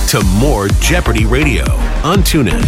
to more Jeopardy Radio on TuneIn.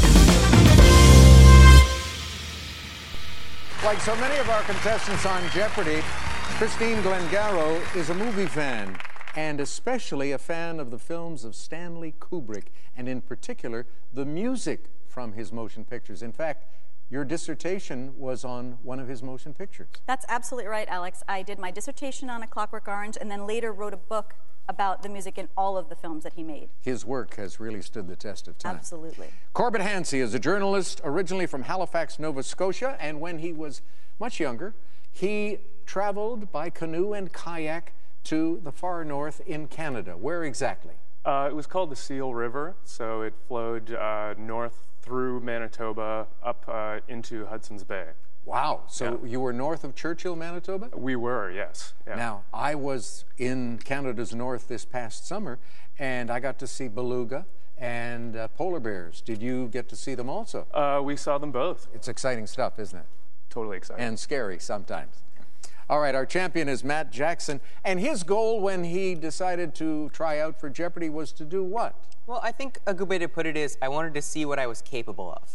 Like so many of our contestants on Jeopardy, Christine Glengarrow is a movie fan, and especially a fan of the films of Stanley Kubrick, and in particular, the music from his motion pictures. In fact, your dissertation was on one of his motion pictures. That's absolutely right, Alex. I did my dissertation on A Clockwork Orange and then later wrote a book about the music in all of the films that he made. His work has really stood the test of time. Absolutely. Corbett Hansey is a journalist originally from Halifax, Nova Scotia, and when he was much younger, he traveled by canoe and kayak to the far north in Canada. Where exactly? It was called the Seal River, so it flowed north through Manitoba up into Hudson's Bay. Wow. So you were north of Churchill, Manitoba? We were, yes. Yeah. Now, I was in Canada's north this past summer, and I got to see beluga and polar bears. Did you get to see them also? We saw them both. It's exciting stuff, isn't it? Totally exciting. And scary sometimes. All right, our champion is Matt Jackson, and his goal when he decided to try out for Jeopardy was to do what? Well, I think a good way to put it is I wanted to see what I was capable of.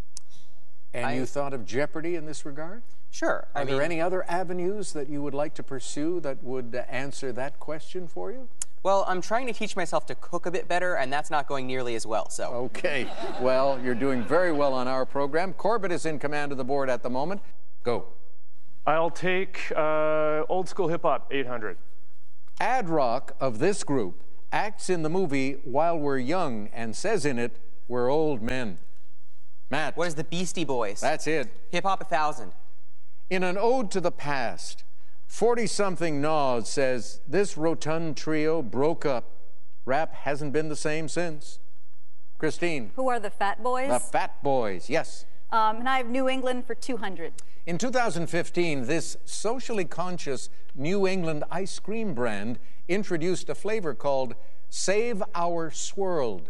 And you thought of Jeopardy in this regard? Sure. Are there any other avenues that you would like to pursue that would answer that question for you? Well, I'm trying to teach myself to cook a bit better, and that's not going nearly as well, so. Okay. Well, you're doing very well on our program. Corbett is in command of the board at the moment. Go. I'll take old school hip hop, 800. Ad Rock of this group acts in the movie While We're Young and says in it, we're old men. Matt. What is the Beastie Boys? That's it. Hip Hop 1000. In an ode to the past, 40-something Nas says, this rotund trio broke up. Rap hasn't been the same since. Christine. Who are the Fat Boys? The Fat Boys, yes. And I have New England for 200. In 2015, this socially conscious New England ice cream brand introduced a flavor called Save Our Swirled.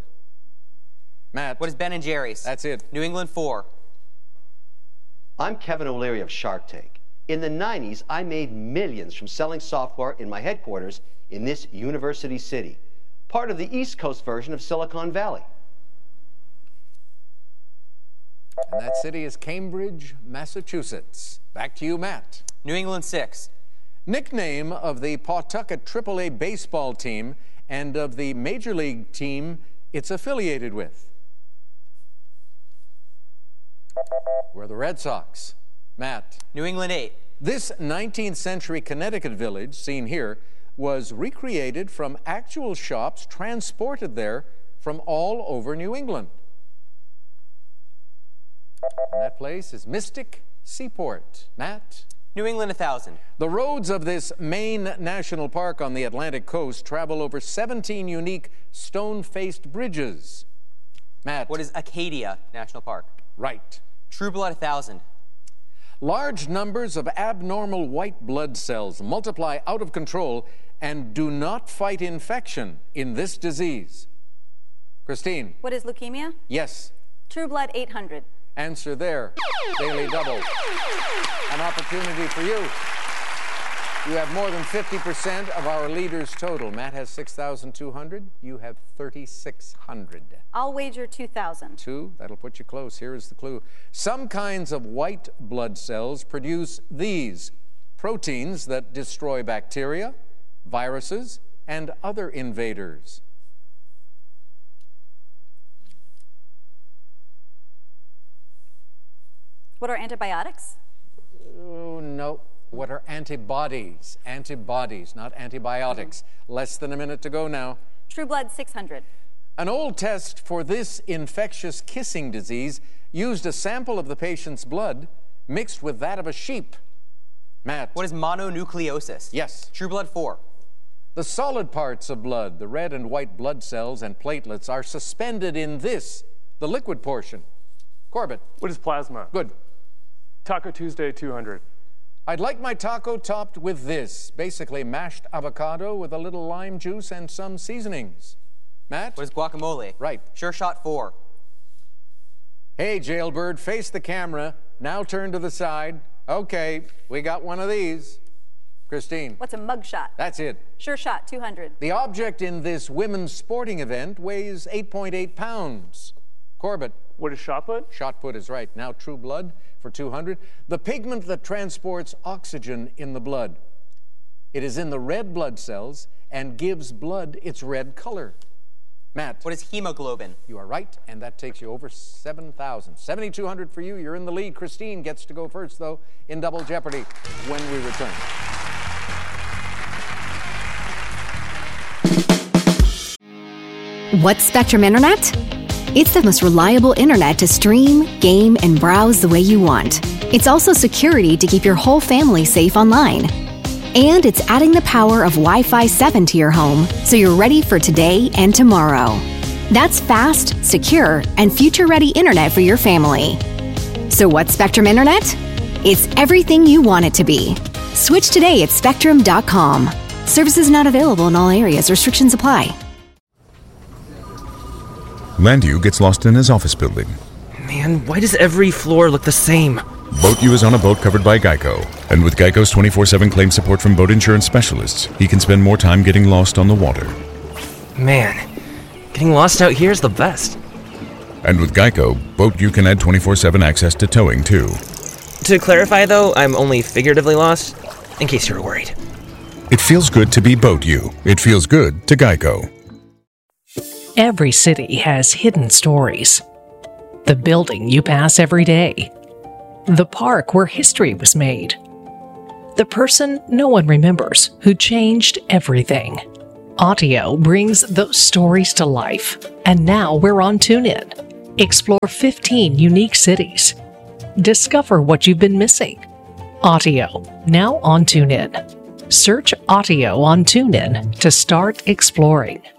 Matt. What is Ben & Jerry's? That's it. New England 4. I'm Kevin O'Leary of Shark Tank. In the 90s, I made millions from selling software in my headquarters in this university city, part of the East Coast version of Silicon Valley. And that city is Cambridge, Massachusetts. Back to you, Matt. New England 6. Nickname of the Pawtucket AAA baseball team and of the Major League team it's affiliated with. We're the Red Sox. Matt. New England 8. This 19th century Connecticut village, seen here, was recreated from actual shops transported there from all over New England. And that place is Mystic Seaport. Matt. New England 1000. The roads of this Maine National Park on the Atlantic coast travel over 17 unique stone-faced bridges. Matt. What is Acadia National Park? Right. True Blood 1000. Large numbers of abnormal white blood cells multiply out of control and do not fight infection in this disease. Christine. What is leukemia? Yes. True Blood 800. Answer there. Daily Double. An opportunity for you. You have more than 50% of our leaders total. Matt has 6,200. You have 3,600. I'll wager 2,000. 2. That'll put you close. Here is the clue. Some kinds of white blood cells produce these proteins that destroy bacteria, viruses, and other invaders. What are antibiotics? Oh, no. What are antibodies? Antibodies, not antibiotics. Less than a minute to go now. True Blood 600. An old test for this infectious kissing disease used a sample of the patient's blood mixed with that of a sheep. Matt. What is mononucleosis? Yes. True Blood 4. The solid parts of blood, the red and white blood cells and platelets, are suspended in this, the liquid portion. Corbett. What is plasma? Good. Taco Tuesday, 200. I'd like my taco topped with this, basically mashed avocado with a little lime juice and some seasonings. Matt? What is guacamole? Right. Sure Shot 4. Hey, Jailbird, face the camera. Now turn to the side. Okay, we got one of these. Christine. What's a mug shot? That's it. Sure shot, 200. The object in this women's sporting event weighs 8.8 pounds. Corbett. What is shot put? Shot put is right. Now True Blood for 200. The pigment that transports oxygen in the blood. It is in the red blood cells and gives blood its red color. Matt. What is hemoglobin? You are right, and that takes you over 7,000. 7,200 for you. You're in the lead. Christine gets to go first, though, in Double Jeopardy when we return. What's Spectrum Internet? It's the most reliable internet to stream, game, and browse the way you want. It's also security to keep your whole family safe online. And it's adding the power of Wi-Fi 7 to your home, so you're ready for today and tomorrow. That's fast, secure, and future-ready internet for your family. So what's Spectrum Internet? It's everything you want it to be. Switch today at Spectrum.com. Services not available in all areas. Restrictions apply. Landu gets lost in his office building. Man, why does every floor look the same? Boat U is on a boat covered by Geico. And with Geico's 24/7 claim support from boat insurance specialists, he can spend more time getting lost on the water. Man, getting lost out here is the best. And with Geico, Boat U can add 24/7 access to towing, too. To clarify, though, I'm only figuratively lost, in case you were worried. It feels good to be Boat U. It feels good to Geico. Every city has hidden stories. The building you pass every day. The park where history was made. The person no one remembers who changed everything. Audio brings those stories to life, and now we're on TuneIn. Explore 15 unique cities. Discover what you've been missing. Audio, now on TuneIn. Search Audio on TuneIn to start exploring.